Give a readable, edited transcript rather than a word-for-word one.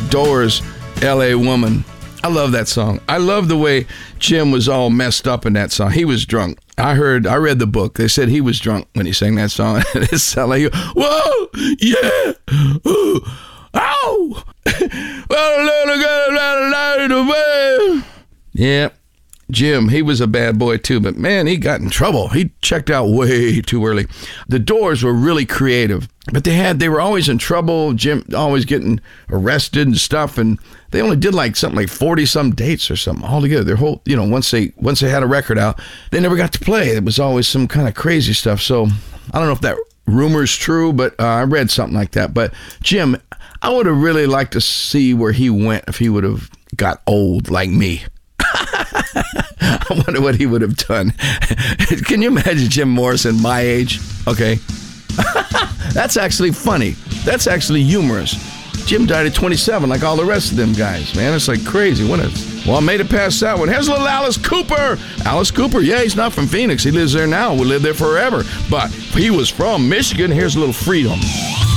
Doors, L.A. Woman. I love that song. I love the way Jim was all messed up in that song. He was drunk. I read the book. They said he was drunk when he sang that song. It sounded like, whoa, yeah, ooh, ow. Yeah, Jim, he was a bad boy too, but man, he got in trouble. He checked out way too early. The Doors were really creative, but they were always in trouble. Jim always getting arrested and stuff, and they only did something like 40 some dates or something altogether. Their whole, once they had a record out, they never got to play. It was always some kind of crazy stuff. So I don't know if that rumor's true, but I read something like that. But Jim, I would have really liked to see where he went if he would have got old like me. I wonder what he would have done. Can you imagine Jim Morrison my age? Okay. That's actually funny. That's actually humorous. Jim died at 27 like all the rest of them guys, man. It's like crazy. Well, I made it past that one. Here's a little Alice Cooper. Alice Cooper, yeah, he's not from Phoenix. He lives there now. Will live there forever. But he was from Michigan. Here's a little Freedom.